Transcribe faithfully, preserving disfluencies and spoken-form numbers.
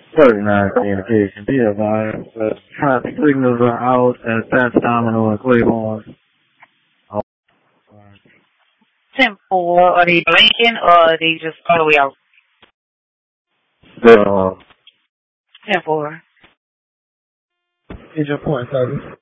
thirty-nine communication. Be advised that traffic signals are out at Fats Domino and Claiborne. Oh, ten four, are they blinking or are they just all the way out? they're on. ten four. Here's your point, service.